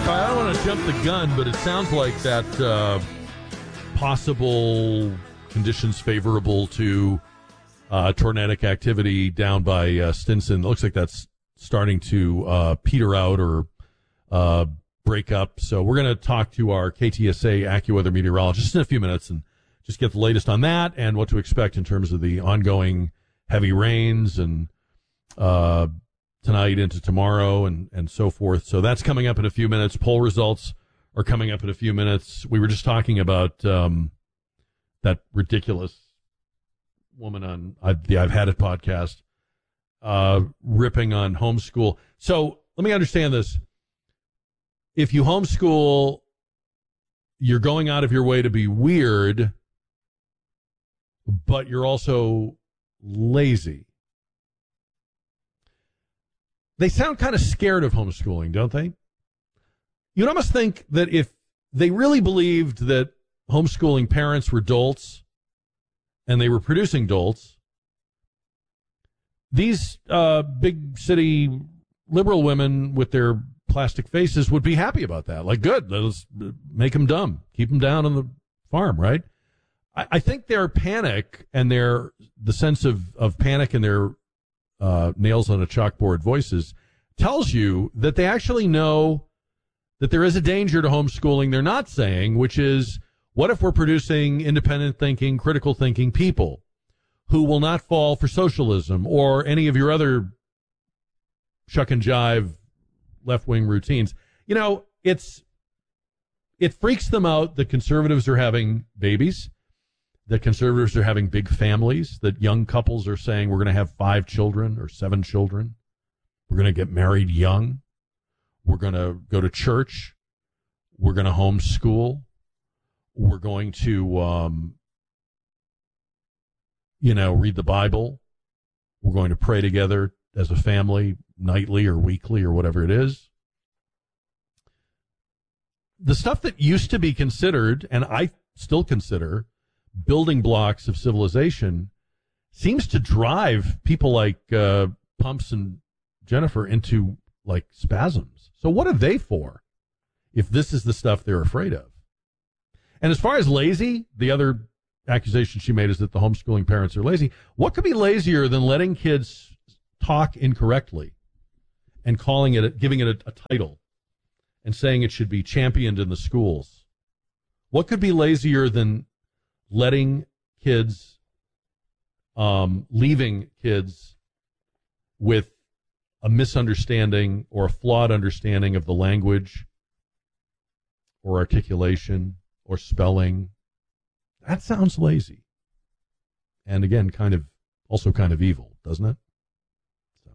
I don't want to jump the gun, but it sounds like that possible conditions favorable to tornadic activity down by Stinson. It looks like that's starting to peter out or break up. So we're going to talk to our KTSA AccuWeather meteorologist in a few minutes and just get the latest on that and what to expect in terms of the ongoing heavy rains and tonight into tomorrow and so forth. So that's coming up in a few minutes. Poll results are coming up in a few minutes. We were just talking about that ridiculous woman on the I've Had It podcast ripping on homeschool. So let me understand this. If you homeschool, you're going out of your way to be weird, but you're also lazy. They sound kind of scared of homeschooling, don't they? You'd almost think that if they really believed that homeschooling parents were dolts and they were producing dolts, these big city liberal women with their plastic faces would be happy about that. Like, good, let's make them dumb. Keep them down on the farm, right? I think their panic and the sense of panic in their nails on a chalkboard voices tells you that they actually know that there is a danger to homeschooling they're not saying, which is, what if we're producing independent thinking, critical thinking people who will not fall for socialism or any of your other shuck and jive left-wing routines? You know, it freaks them out that conservatives are having babies, that conservatives are having big families, that young couples are saying we're going to have 5 children or 7 children. We're going to get married young. We're going to go to church. We're going to homeschool. We're going to, read the Bible. We're going to pray together as a family nightly or weekly or whatever it is. The stuff that used to be considered, and I still consider, building blocks of civilization seems to drive people like Pumps and Jennifer into like spasms. So what are they for if this is the stuff they're afraid of? And as far as lazy, the other accusation she made is that the homeschooling parents are lazy. What could be lazier than letting kids talk incorrectly and giving it a title and saying it should be championed in the schools? What could be lazier than letting kids, leaving kids with a misunderstanding or a flawed understanding of the language or articulation or spelling? That sounds lazy. And again, kind of evil, doesn't it? So,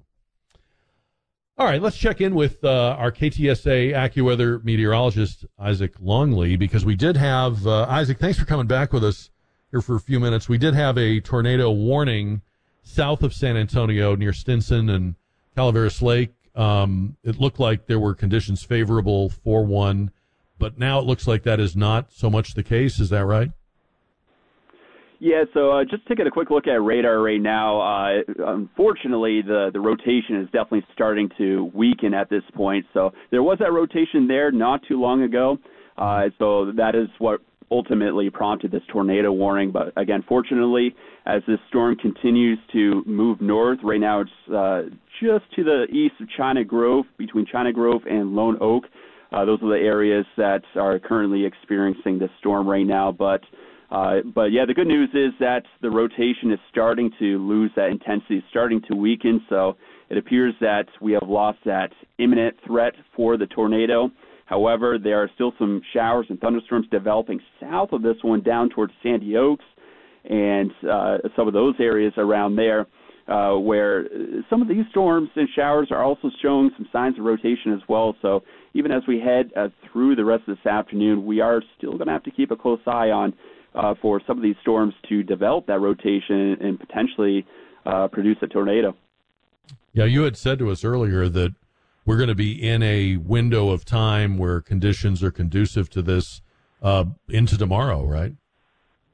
all right, let's check in with our KTSA AccuWeather meteorologist, Isaac Longley, because we did have, Isaac, thanks for coming back with us here for a few minutes. We did have a tornado warning south of San Antonio near Stinson and Calaveras Lake. It looked like there were conditions favorable for one, but now it looks like that is not so much the case. Is that right? Yeah, so just taking a quick look at radar right now, unfortunately, the rotation is definitely starting to weaken at this point. So there was that rotation there not too long ago. So that is what ultimately prompted this tornado warning. But again, fortunately, as this storm continues to move north, right now it's just to the east of China Grove, between China Grove and Lone Oak. Those are the areas that are currently experiencing this storm right now. But yeah, the good news is that the rotation is starting to lose that intensity, starting to weaken. So it appears that we have lost that imminent threat for the tornado. However, there are still some showers and thunderstorms developing south of this one down towards Sandy Oaks and some of those areas around there where some of these storms and showers are also showing some signs of rotation as well. So even as we head through the rest of this afternoon, we are still going to have to keep a close eye on for some of these storms to develop that rotation and potentially produce a tornado. Yeah, you had said to us earlier that we're going to be in a window of time where conditions are conducive to this into tomorrow, right?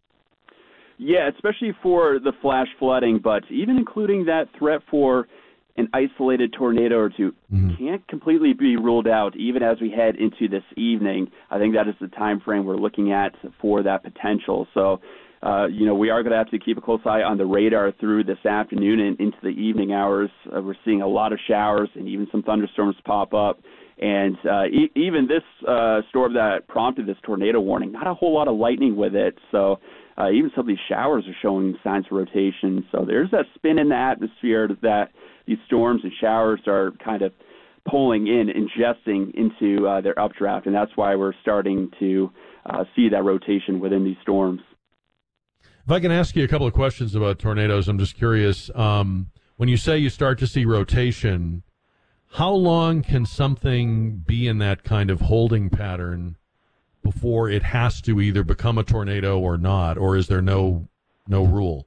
Yeah, especially for the flash flooding, but even including that threat for an isolated tornado or two can't completely be ruled out, even as we head into this evening. I think that is the time frame we're looking at for that potential. So, we are going to have to keep a close eye on the radar through this afternoon and into the evening hours. We're seeing a lot of showers and even some thunderstorms pop up. And even this storm that prompted this tornado warning, not a whole lot of lightning with it. So even some of these showers are showing signs of rotation. So there's that spin in the atmosphere that these storms and showers are kind of pulling in, ingesting into their updraft. And that's why we're starting to see that rotation within these storms. If I can ask you a couple of questions about tornadoes, I'm just curious. When you say you start to see rotation, how long can something be in that kind of holding pattern before it has to either become a tornado or not, or is there no rule?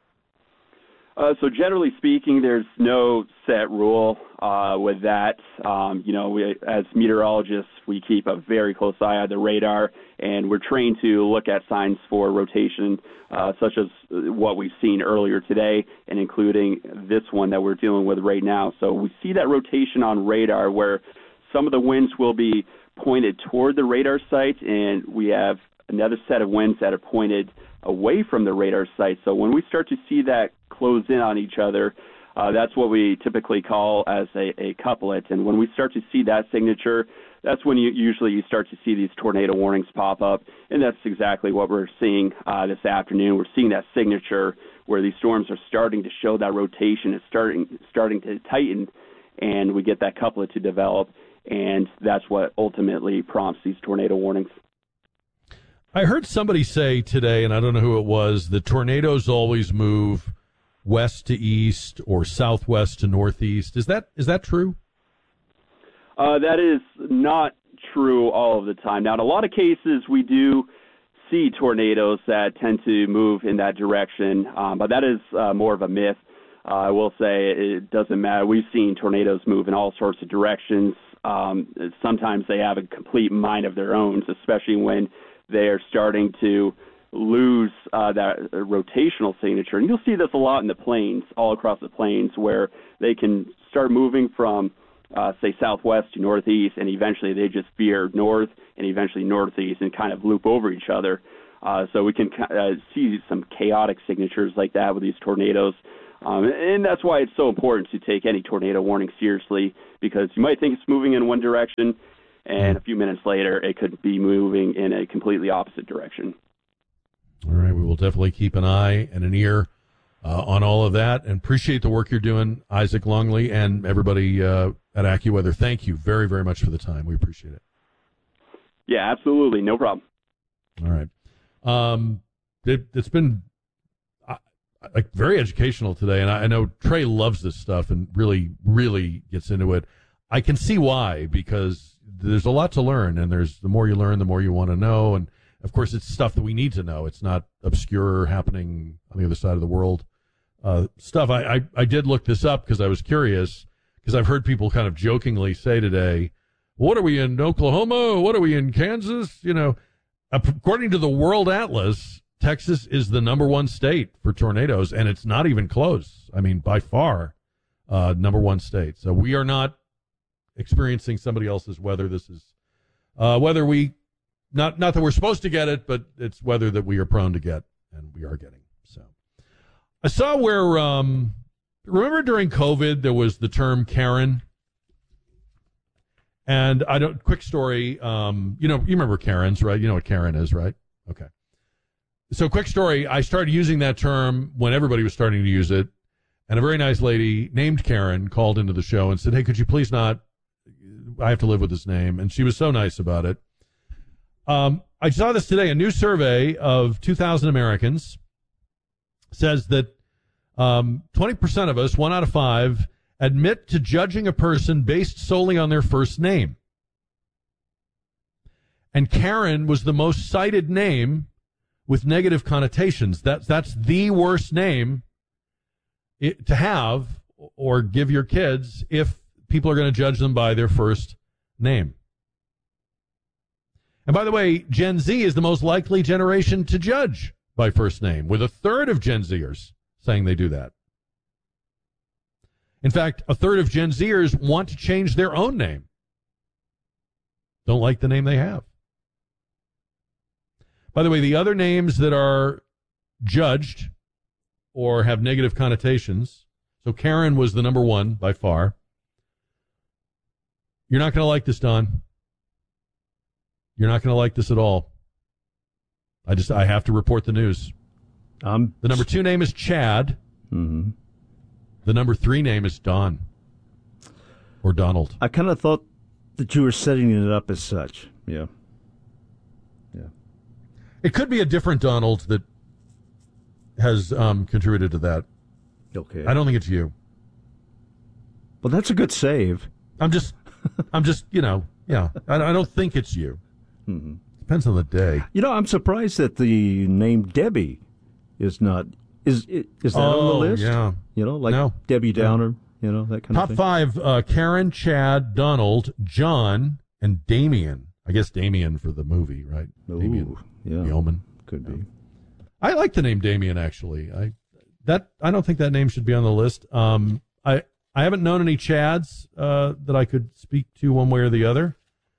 So generally speaking, there's no set rule with that. We, as meteorologists, we keep a very close eye on the radar, and we're trained to look at signs for rotation, such as what we've seen earlier today, and including this one that we're dealing with right now. So we see that rotation on radar where some of the winds will be pointed toward the radar site, and we have another set of winds that are pointed away from the radar site. So when we start to see that close in on each other, that's what we typically call as a couplet. And when we start to see that signature, that's when you start to see these tornado warnings pop up. And that's exactly what we're seeing this afternoon. We're seeing that signature where these storms are starting to show that rotation is starting to tighten, and we get that couplet to develop. And that's what ultimately prompts these tornado warnings. I heard somebody say today, and I don't know who it was, that tornadoes always move west to east or southwest to northeast. Is that true? That is not true all of the time. Now, in a lot of cases, we do see tornadoes that tend to move in that direction, but that is more of a myth. I will say it doesn't matter. We've seen tornadoes move in all sorts of directions. Sometimes they have a complete mind of their own, especially when they are starting to lose that rotational signature. And you'll see this a lot in the plains, all across the plains, where they can start moving from, say, southwest to northeast, and eventually they just veer north and eventually northeast and kind of loop over each other. So we can see some chaotic signatures like that with these tornadoes. And that's why it's so important to take any tornado warning seriously, because you might think it's moving in one direction, and a few minutes later, it could be moving in a completely opposite direction. All right, we will definitely keep an eye and an ear on all of that, and appreciate the work you're doing, Isaac Longley, and everybody at AccuWeather. Thank you very, very much for the time. We appreciate it. Yeah, absolutely. No problem. All right. It's been very educational today, and I know Trey loves this stuff and really, really gets into it. I can see why, because there's a lot to learn, and the more you learn, the more you want to know. And of course, it's stuff that we need to know. It's not obscure, happening on the other side of the world stuff. I did look this up because I was curious, because I've heard people kind of jokingly say today, what are we in Oklahoma? What are we in Kansas? According to the World Atlas, Texas is the number one state for tornadoes, and it's not even close. I mean, by far, number one state. So we are not experiencing somebody else's weather. This is weather we, not that we're supposed to get it, but it's weather that we are prone to get, and we are getting. So I saw where, remember during COVID, there was the term Karen. And quick story, you remember Karens, right? You know what Karen is, right? Okay. So quick story, I started using that term when everybody was starting to use it. And a very nice lady named Karen called into the show and said, hey, could you please not, I have to live with this name. And she was so nice about it. I saw this today. A new survey of 2,000 Americans says that 20% of us, 1 out of 5, admit to judging a person based solely on their first name. And Karen was the most cited name with negative connotations. That's the worst name to have or give your kids if people are going to judge them by their first name. And by the way, Gen Z is the most likely generation to judge by first name, with 1/3 of Gen Zers saying they do that. In fact, a third of Gen Zers want to change their own name. Don't like the name they have. By the way, the other names that are judged or have negative connotations, so Karen was the number one by far. You're not going to like this, Don. You're not going to like this at all. I have to report the news. The number 2 name is Chad. Mm-hmm. The number 3 name is Don. Or Donald. I kind of thought that you were setting it up as such. Yeah. It could be a different Donald that has contributed to that. Okay. I don't think it's you. Well, that's a good save. I'm just, yeah. I don't think it's you. Mm-hmm. Depends on the day. I'm surprised that the name Debbie is not. Is that on the list? Yeah. No. Debbie Downer. That kind of thing. Top 5: Karen, Chad, Donald, John, and Damien. I guess Damien for the movie, right? Ooh, Damien. yeah. Yeoman. Could be. I like the name Damien, actually. I don't think that name should be on the list. I haven't known any Chads that I could speak to one way or the other.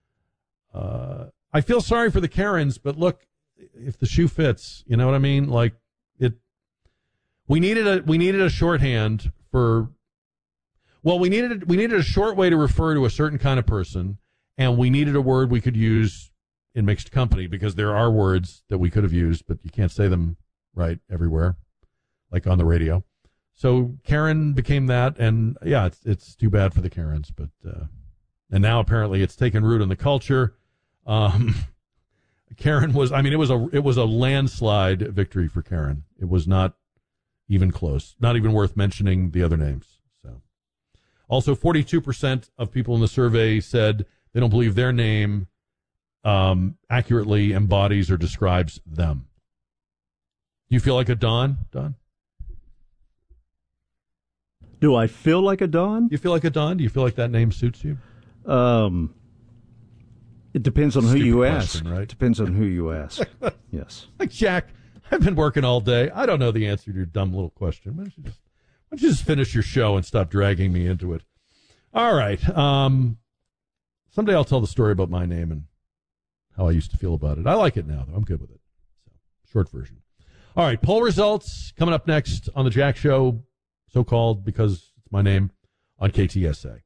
I feel sorry for the Karens, but look, if the shoe fits, you know what I mean? Like we needed a shorthand for. Well, we needed a short way to refer to a certain kind of person, and we needed a word we could use in mixed company, because there are words that we could have used, but you can't say them right everywhere, like on the radio. So Karen became that, and yeah, it's too bad for the Karens, but and now apparently it's taken root in the culture. Karen was, it was a landslide victory for Karen. It was not even close, not even worth mentioning the other names. So, also 42% of people in the survey said they don't believe their name accurately embodies or describes them. Do you feel like a Don? Do I feel like a Don? You feel like a Don? Do you feel like that name suits you? It depends on who you ask. Right? It depends on who you ask. Yes. Like, Jack, I've been working all day. I don't know the answer to your dumb little question. Why don't you just finish your show and stop dragging me into it? All right. Someday I'll tell the story about my name and how I used to feel about it. I like it now, though. I'm good with it. So, short version. All right. Poll results coming up next on the Jack Show, so-called because it's my name, on KTSA.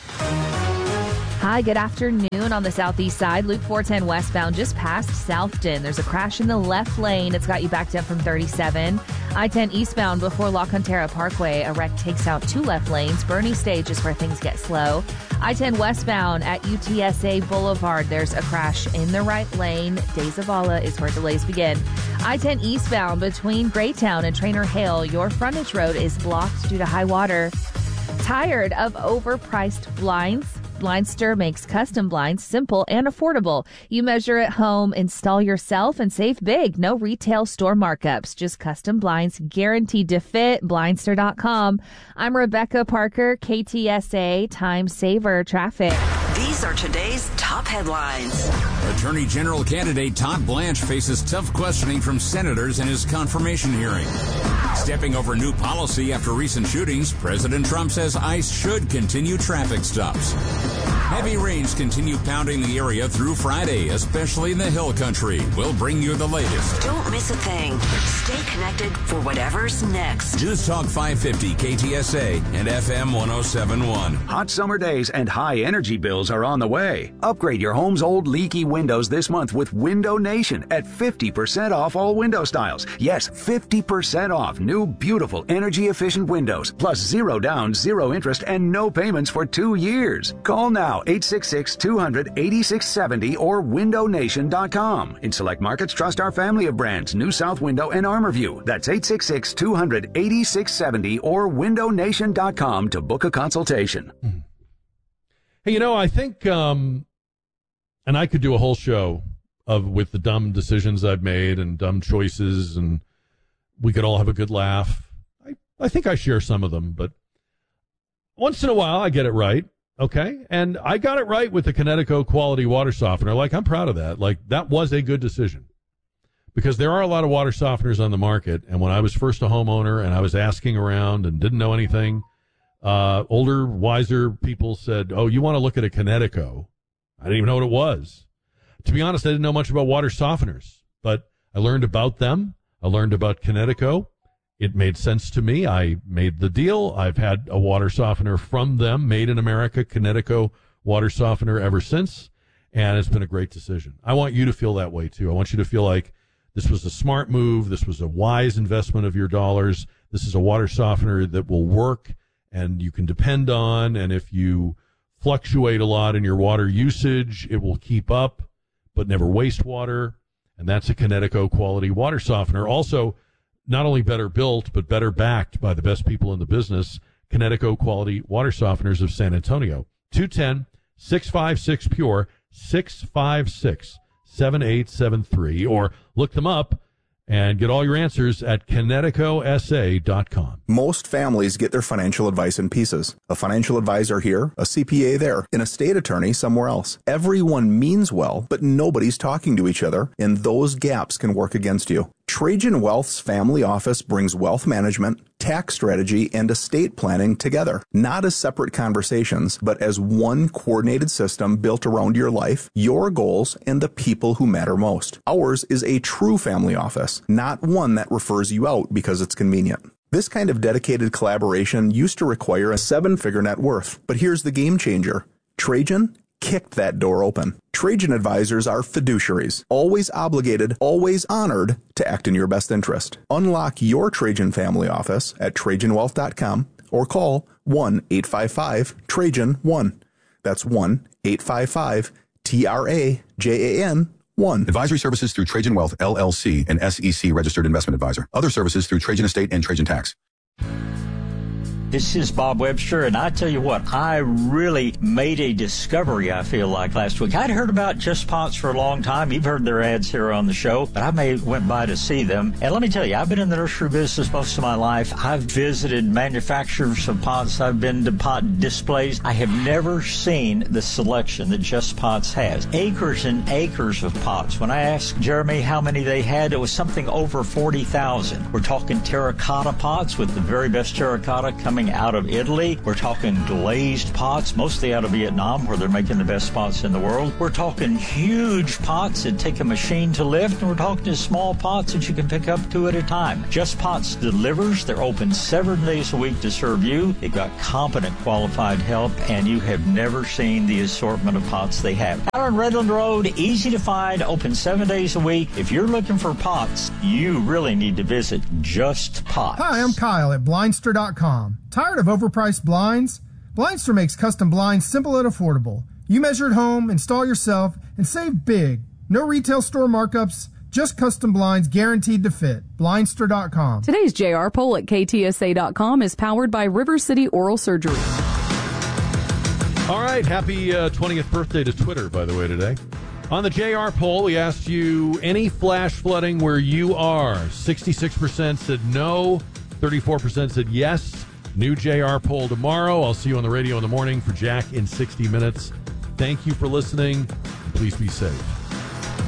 Hi, good afternoon on the southeast side. Loop 410 westbound just past Southton. There's a crash in the left lane. It's got you backed up from 37. I-10 eastbound before La Cantera Parkway. A wreck takes out 2 left lanes. Bernie Stage is where things get slow. I-10 westbound at UTSA Boulevard. There's a crash in the right lane. De Zavala is where delays begin. I-10 eastbound between Greytown and Trainer Hale. Your frontage road is blocked due to high water. Tired of overpriced blinds? Blindster makes custom blinds simple and affordable. You measure at home, install yourself, and save big. No retail store markups, just custom blinds guaranteed to fit. Blindster.com. I'm Rebecca Parker, KTSA Time Saver Traffic. These are today's top headlines. Attorney General candidate Todd Blanche faces tough questioning from senators in his confirmation hearing. Stepping over new policy after recent shootings, President Trump says ICE should continue traffic stops. Heavy rains continue pounding the area through Friday, especially in the Hill Country. We'll bring you the latest. Don't miss a thing. Stay connected for whatever's next. News Talk 550 KTSA and FM 1071. Hot summer days and high energy bills are on the way. Upgrade your home's old leaky windows this month with Window Nation at 50% off all window styles. Yes, 50% off new beautiful energy efficient windows, plus 0 down, 0 interest, and no payments for 2 years. Call now 866-200-8670 or windownation.com. In select markets, trust our family of brands, New South Window and ArmorView. That's 866-200-8670 or windownation.com to book a consultation. Hey, I think, and I could do a whole show with the dumb decisions I've made and dumb choices, and we could all have a good laugh. I think I share some of them, but once in a while I get it right. Okay. And I got it right with the Kinetico quality water softener. Like, I'm proud of that. Like, that was a good decision, because there are a lot of water softeners on the market. And when I was first a homeowner and I was asking around and didn't know anything, older, wiser people said, oh, you want to look at a Kinetico. I didn't even know what it was. To be honest, I didn't know much about water softeners, but I learned about them. I learned about Kinetico. It made sense to me. I made the deal. I've had a water softener from them, made in America, Kinetico water softener ever since, and it's been a great decision. I want you to feel that way, too. I want you to feel like this was a smart move. This was a wise investment of your dollars. This is a water softener that will work and you can depend on, and if you fluctuate a lot in your water usage, it will keep up but never waste water, and that's a Kinetico quality water softener. Also, not only better built, but better backed by the best people in the business, Kinetico quality water softeners of San Antonio. 210-656-PURE, 656-7873, or look them up and get all your answers at KineticoSA.com. Most families get their financial advice in pieces. A financial advisor here, a CPA there, an estate attorney somewhere else. Everyone means well, but nobody's talking to each other, and those gaps can work against you. Trajan Wealth's family office brings wealth management, tax strategy, and estate planning together, not as separate conversations, but as one coordinated system built around your life, your goals, and the people who matter most. Ours is a true family office, not one that refers you out because it's convenient. This kind of dedicated collaboration used to require a 7-figure net worth, but here's the game changer. Trajan kicked that door open. Trajan advisors are fiduciaries, always obligated, always honored to act in your best interest. Unlock your Trajan family office at TrajanWealth.com or call 1-855-TRAJAN-1. That's 1-855-TRAJAN-1. Advisory services through Trajan Wealth, LLC, an SEC registered investment advisor. Other services through Trajan Estate and Trajan Tax. This is Bob Webster, and I tell you what, I really made a discovery, I feel like, last week. I'd heard about Just Pots for a long time. You've heard their ads here on the show, but I went by to see them. And let me tell you, I've been in the nursery business most of my life. I've visited manufacturers of pots. I've been to pot displays. I have never seen the selection that Just Pots has. Acres and acres of pots. When I asked Jeremy how many they had, it was something over 40,000. We're talking terracotta pots with the very best terracotta coming out of Italy. We're talking glazed pots, mostly out of Vietnam, where they're making the best pots in the world. We're talking huge pots that take a machine to lift, and we're talking small pots that you can pick up 2 at a time. Just Pots delivers. They're open 7 days a week to serve you. They've got competent, qualified help, and you have never seen the assortment of pots they have. Out on Redland Road, easy to find, open 7 days a week. If you're looking for pots, you really need to visit Just Pots. Hi, I'm Kyle at Blindster.com. Tired of overpriced blinds? Blindster makes custom blinds simple and affordable. You measure at home, install yourself, and save big. No retail store markups, just custom blinds guaranteed to fit. Blindster.com. Today's JR poll at KTSA.com is powered by River City Oral Surgery. All right, happy 20th birthday to Twitter, by the way, today. On the JR poll, we asked you any flash flooding where you are. 66% said no, 34% said yes. New JR poll tomorrow. I'll see you on the radio in the morning for Jack in 60 Minutes. Thank you for listening. Please be safe.